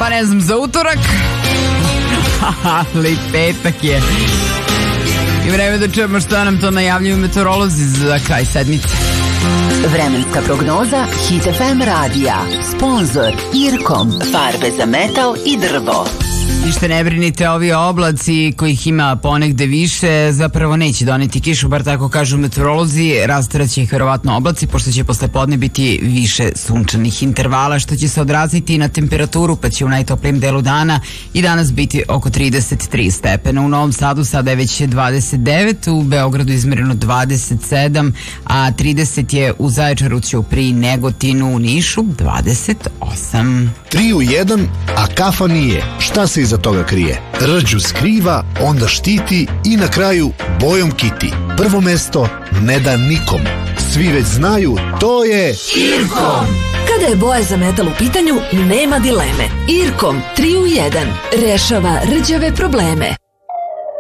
Pa ne znam, za utorak. Ali petak je. I vreme da čujemo što nam to najavljuju meteorolozi za kraj sedmice. Vremenska prognoza Hit FM radija. Sponzor Irkom. Farbe za metal i drvo. Ništa ne brinite, ovi oblaci kojih ima ponegde više zapravo neće doneti kišu, bar tako kažu meteorolozi. Rastaraće ih verovatno oblaci, pošto će posle podne biti više sunčanih intervala, što će se odraziti na temperaturu, pa će u najtoplijem delu dana i danas biti oko 33 stepena. U Novom Sadu sada je već 29, u Beogradu izmereno 27, a 30 je u Zaječaru, Ćupriji, Negotinu, u Nišu 28. 3 u 1, a kafa nije. Šta se iza toga krije? Rđu skriva, onda štiti i na kraju bojom kiti. Prvo mesto ne da nikom. Svi već znaju, to je Irkom. Kada je boja za metal u pitanju, nema dileme. Irkom 3 u 1 rešava rđave probleme.